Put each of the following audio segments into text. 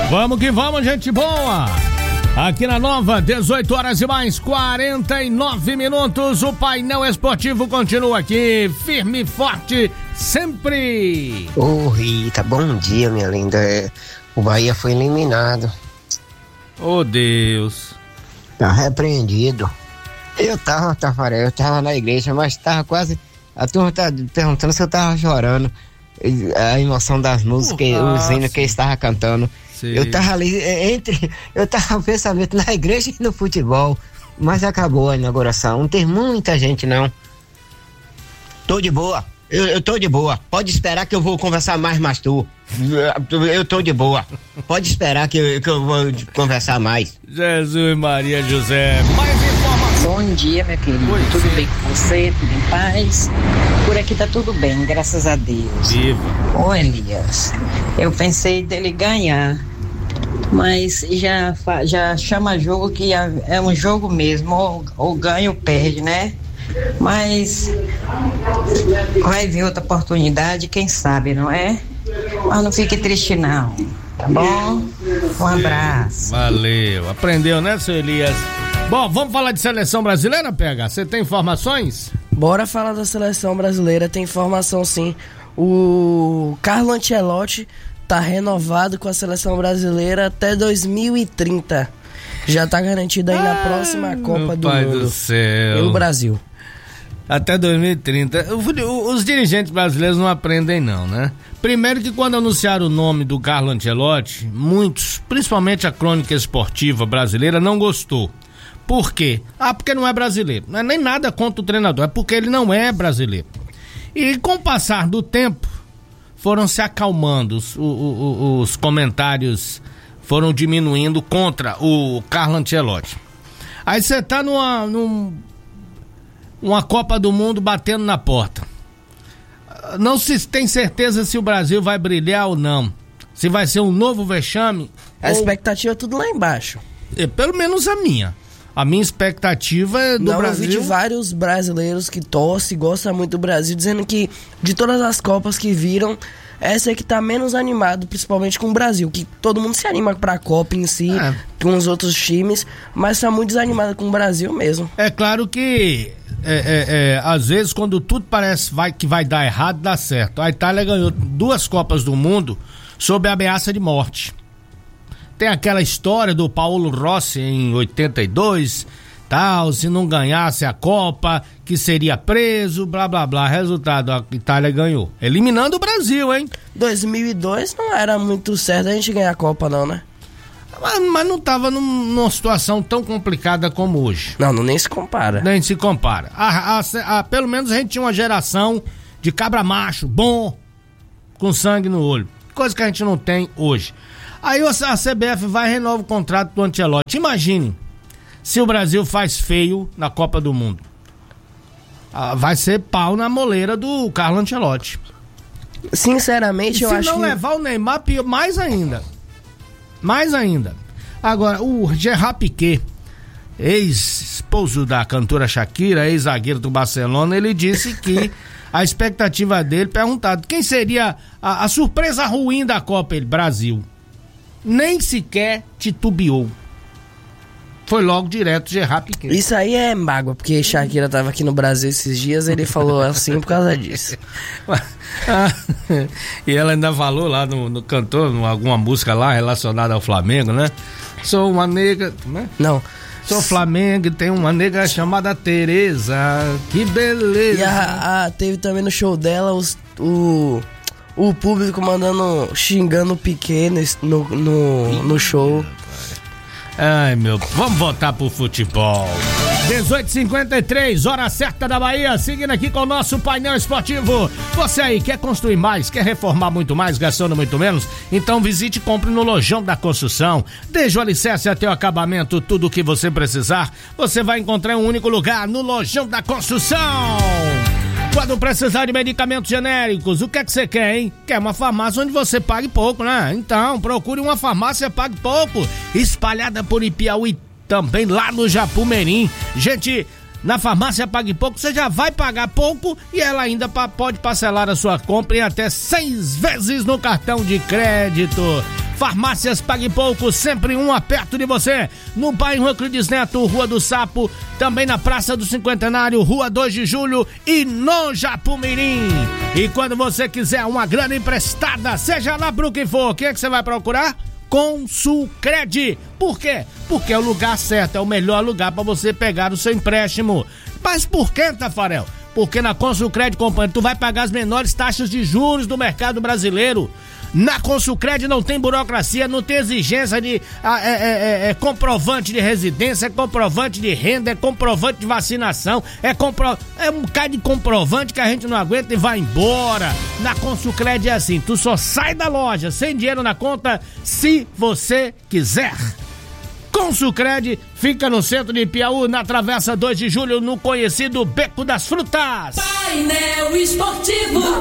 Vamos que vamos, gente boa! Aqui na Nova, 18 horas e mais 49 minutos, o painel esportivo continua aqui, firme e forte, sempre! Ô Rita, bom dia, minha linda. O Bahia foi eliminado. Oh Deus! Tá repreendido. Eu tava na igreja, mas tava quase... A turma tá perguntando se eu tava chorando. A emoção das músicas, os hinos que eu estava cantando. Sim. Eu tava ali eu tava pensamento na igreja e no futebol, mas acabou a inauguração, não tem muita gente não. Tô de boa, eu tô de boa, pode esperar que eu vou conversar mais tu. Eu tô de boa, pode esperar que eu vou conversar mais. Jesus Maria José, mais informações. Bom dia, meu querido, tudo bem com você, tudo em paz? Por aqui tá tudo bem, graças a Deus. Viva. Ô Elias, eu pensei dele ganhar, mas já chama jogo que é um jogo mesmo, ou ganha ou perde, né? Mas vai vir outra oportunidade, quem sabe, não é? Mas não fique triste não, tá bom? Um abraço. Valeu, aprendeu, né, seu Elias? Bom, vamos falar de seleção brasileira, PH? Você tem informações? Bora falar da seleção brasileira, tem informação sim. O Carlo Ancelotti tá renovado com a seleção brasileira até 2030. Já tá garantido aí na próxima Copa do Mundo. Do céu. Pelo Brasil. Até 2030. Os dirigentes brasileiros não aprendem não, né? Primeiro que quando anunciaram o nome do Carlo Ancelotti, muitos, principalmente a crônica esportiva brasileira, não gostou. Por quê? Porque não é brasileiro. Não é nem nada contra o treinador, é porque ele não é brasileiro. E com o passar do tempo, foram se acalmando, os comentários foram diminuindo contra o Carlo Ancelotti. Aí você tá numa Copa do Mundo batendo na porta. Não se tem certeza se o Brasil vai brilhar ou não. Se vai ser um novo vexame. A expectativa é tudo lá embaixo. Pelo menos a minha. A minha expectativa é do Brasil. Eu ouvi de vários brasileiros que torcem, gostam muito do Brasil, dizendo que de todas as Copas que viram, essa é que tá menos animado, principalmente com o Brasil, que todo mundo se anima pra Copa em si, com os outros times, mas tá muito desanimado com o Brasil mesmo. É claro que às vezes quando tudo parece que vai dar errado, dá certo. A Itália ganhou 2 Copas do Mundo sob a ameaça de morte. Tem aquela história do Paolo Rossi em 82, tal, se não ganhasse a Copa, que seria preso, blá blá blá. Resultado, a Itália ganhou, eliminando o Brasil, hein? 2002 não era muito certo a gente ganhar a Copa não, né? Mas não tava numa situação tão complicada como hoje. Não, nem se compara. Nem se compara. Pelo menos a gente tinha uma geração de cabra macho, bom, com sangue no olho. Coisa que a gente não tem hoje. Aí a CBF vai e renova o contrato do Ancelotti. Imagine se o Brasil faz feio na Copa do Mundo. Vai ser pau na moleira do Carlo Ancelotti. Sinceramente, eu acho que... Se não levar o Neymar, mais ainda. Mais ainda. Agora, o Gerard Piqué, ex-esposo da cantora Shakira, ex-zagueiro do Barcelona, ele disse que a expectativa dele, perguntado quem seria a surpresa ruim da Copa, ele, Brasil. Nem sequer titubeou. Foi logo direto Gerard Piqué. Isso aí é mágoa, porque Shakira tava aqui no Brasil esses dias, ele falou assim por causa disso. E ela ainda falou lá no cantor, alguma música lá relacionada ao Flamengo, né? Sou uma nega, né? Não. Sou Flamengo e tem uma nega chamada Tereza, que beleza. E teve também no show dela o público xingando o Piqué no show. Ai, vamos voltar pro futebol. 18h53, hora certa da Bahia, seguindo aqui com o nosso painel esportivo. Você aí quer construir mais, quer reformar muito mais, gastando muito menos? Então visite e compre no Lojão da Construção. Desde o alicerce até o acabamento, tudo o que você precisar, você vai encontrar em um único lugar, no Lojão da Construção. Quando precisar de medicamentos genéricos, o que é que você quer, hein? Quer uma farmácia onde você pague pouco, né? Então, procure uma farmácia Pague Pouco, espalhada por Ipiauí, também lá no Japumerim. Gente, na farmácia Pague Pouco, você já vai pagar pouco e ela ainda pode parcelar a sua compra em até 6 vezes no cartão de crédito. Farmácias Pague Pouco, sempre uma perto de você. No bairro Euclides Neto, Rua do Sapo, também na Praça do Cinquentenário, Rua 2 de Julho e no Japumirim. E quando você quiser uma grana emprestada, seja lá pro que for, o que é que você vai procurar? Consulcred. Por quê? Porque é o lugar certo, é o melhor lugar para você pegar o seu empréstimo. Mas por que, Tafarel? Porque na Consulcred, companheiro, tu vai pagar as menores taxas de juros do mercado brasileiro. Na Consulcred não tem burocracia, não tem exigência de comprovante de residência, é comprovante de renda, é comprovante de vacinação, é um bocado de comprovante que a gente não aguenta e vai embora. Na Consulcred é assim, tu só sai da loja sem dinheiro na conta se você quiser. Consulcred fica no centro de Piauí, na Travessa 2 de Julho, no conhecido Beco das Frutas. Painel Esportivo.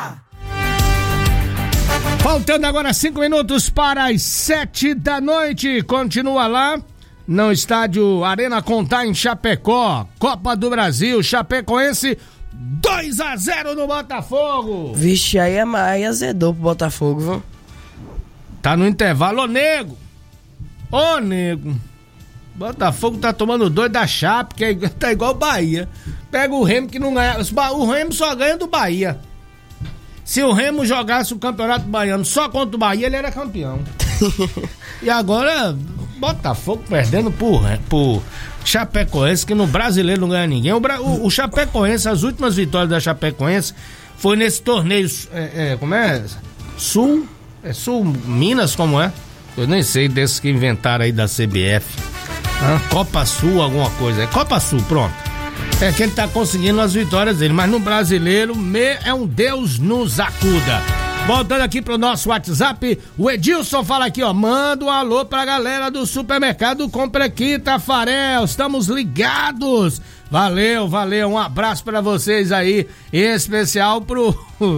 Faltando agora 5 minutos para as 7 da noite. Continua lá no estádio Arena Condá, em Chapecó. Copa do Brasil, Chapecoense 2-0 no Botafogo. Vixe, aí azedou pro Botafogo, viu? Tá no intervalo, ô nego. Botafogo tá tomando 2 da Chape, que tá igual o Bahia. Pega o Remo que não ganha. O Remo só ganha do Bahia. Se o Remo jogasse o Campeonato Baiano só contra o Bahia, ele era campeão. E agora, Botafogo perdendo por Chapecoense, que no Brasileiro não ganha ninguém. O Chapecoense, as últimas vitórias da Chapecoense foi nesse torneio, como é? Sul Minas, como é? Eu nem sei desses que inventaram aí da CBF. Copa Sul, alguma coisa. É Copa Sul, pronto. É que ele tá conseguindo as vitórias dele, mas no Brasileiro é um Deus nos acuda. Voltando aqui pro nosso WhatsApp, o Edilson fala aqui, ó, manda um alô pra galera do supermercado Compra Aqui, Tafarel, estamos ligados. Valeu, um abraço pra vocês aí, em especial pro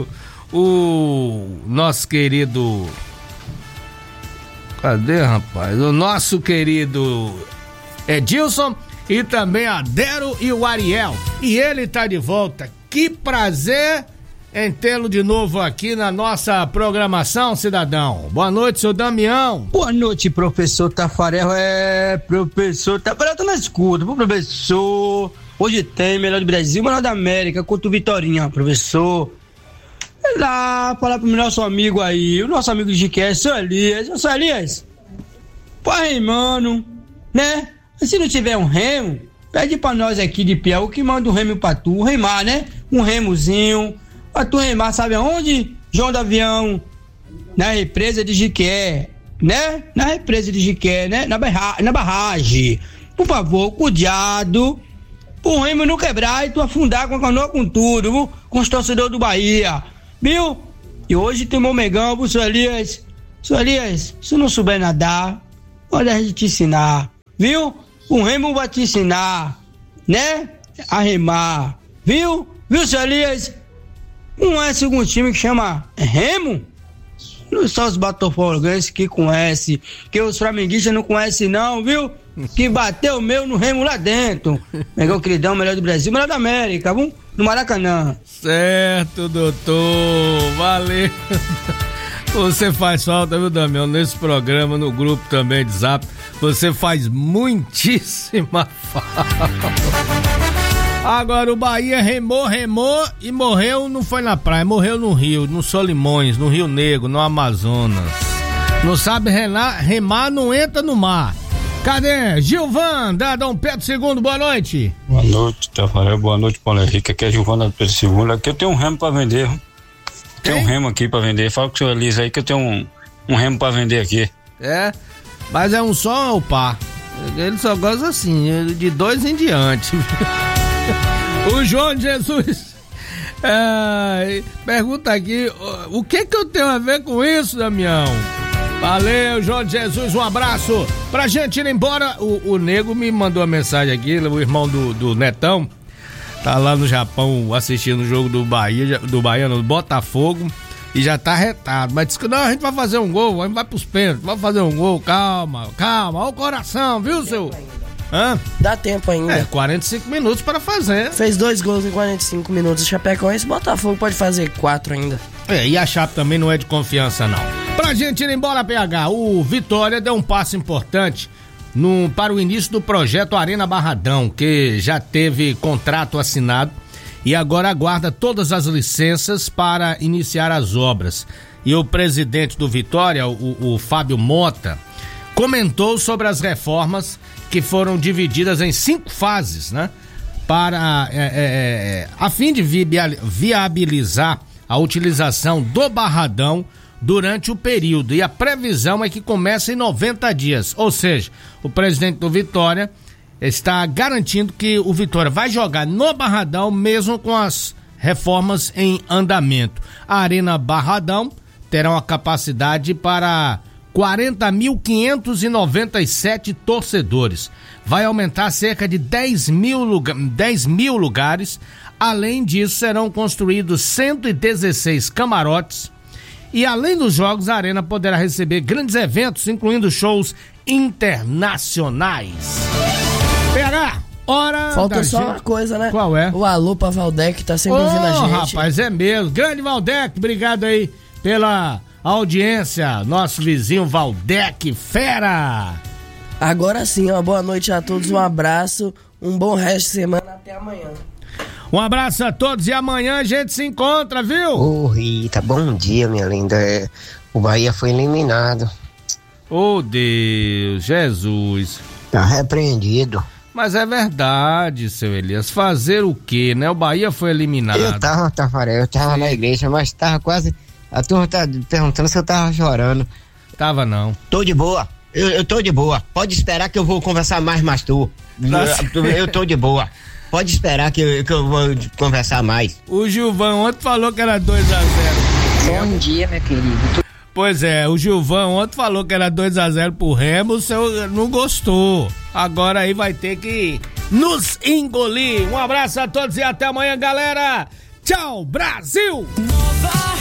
o nosso querido... Cadê, rapaz? O nosso querido Edilson e também a Dero e o Ariel. E ele tá de volta. Que prazer em tê-lo de novo aqui na nossa programação, cidadão. Boa noite, seu Damião. Boa noite, professor Tafarel. Professor Tafarel, tá na escuta. Professor, hoje tem melhor do Brasil, melhor da América, contra o Vitorinha, professor. Vai lá falar pro nosso amigo aí, o nosso amigo de Jiqué, seu Elias. Pai, mano, né? Se não tiver um remo, pede pra nós aqui de Piauí que manda um remo pra tu remar, né? Um remozinho, pra tu remar, sabe aonde? João do Avião, na represa de Jiqué, né? Na represa de Jiqué, né? Na barragem. Por favor, cuidado, pro remo não quebrar e tu afundar com a canoa com tudo, viu? Com os torcedores do Bahia, viu? E hoje tem o Megão, viu, seu Elias? Seu Elias, se não souber nadar, olha a gente te ensinar, viu? O remo vai te ensinar, né? A remar, viu? Viu, seu Elias? Não é segundo time que chama remo? Não só os botafoguenses que conhecem, que os flamenguistas não conhecem não, viu? Que bateu o meu no remo lá dentro. Megão queridão, melhor do Brasil, melhor da América, viu? No Maracanã. Certo, doutor, valeu. Você faz falta, viu, Damião, nesse programa, no grupo também de Zap. Você faz muitíssima falta. Agora o Bahia remou e morreu, não foi na praia, morreu no Rio, no Solimões, no Rio Negro, no Amazonas. Não sabe remar, não entra no mar. Cadê? Gilvan, da Dom Pedro II, boa noite. Boa noite, Tafarel, boa noite, Paulo Henrique, aqui é Gilvan da Pedro II, aqui eu tenho um remo pra vender, tem um remo aqui pra vender, fala com o senhor Elisa aí que eu tenho um remo pra vender aqui. É, mas é um só ou par? Ele só gosta assim, de 2 em diante. O João de Jesus pergunta aqui, o que eu tenho a ver com isso, Damião? Valeu, João de Jesus, um abraço. Pra gente ir embora, o Nego me mandou uma mensagem aqui, o irmão do Netão, tá lá no Japão assistindo o jogo do Bahia, no Botafogo, e já tá retado, mas disse que não, a gente vai fazer um gol, a gente vai pros pênaltis, vai fazer um gol, calma, olha o coração, viu, seu? Dá tempo ainda. 45 minutos para fazer. Fez 2 gols em 45 minutos. Chapecoense, Botafogo pode fazer 4 ainda. E a Chape também não é de confiança, não. Pra gente ir embora, PH, o Vitória deu um passo importante para o início do projeto Arena Barradão, que já teve contrato assinado e agora aguarda todas as licenças para iniciar as obras. E o presidente do Vitória, o Fábio Mota, comentou sobre as reformas que foram divididas em 5 fases, né? A fim de viabilizar a utilização do Barradão durante o período, e a previsão é que comece em 90 dias, ou seja, o presidente do Vitória está garantindo que o Vitória vai jogar no Barradão mesmo com as reformas em andamento. A Arena Barradão terá uma capacidade para 40.597 torcedores, vai aumentar cerca de 10 mil lugares, além disso serão construídos 116 camarotes. E além dos jogos, a Arena poderá receber grandes eventos, incluindo shows internacionais. PH, hora falta só uma coisa, né? Qual é? O alô pra Valdec, que tá sempre ouvindo a gente. Rapaz, é mesmo. Grande Valdec, obrigado aí pela audiência. Nosso vizinho Valdec, fera! Agora sim, uma boa noite a todos, um abraço, um bom resto de semana, até amanhã. Um abraço a todos e amanhã a gente se encontra, viu? Ô, Rita, bom dia, minha linda. O Bahia foi eliminado. Oh, Deus, Jesus. Tá repreendido. Mas é verdade, seu Elias. Fazer o quê, né? O Bahia foi eliminado. Eu tava na igreja, mas tava quase... A turma tá perguntando se eu tava chorando. Tava não. Tô de boa. Eu tô de boa. Pode esperar que eu vou conversar mais tu. Eu tô de boa. Pode esperar que eu vou conversar mais. O Gilvão ontem falou que era 2-0. Bom dia, meu querido. Pois é, o Gilvão ontem falou que era 2-0 pro Remo, o seu não gostou. Agora aí vai ter que nos engolir. Um abraço a todos e até amanhã, galera. Tchau, Brasil!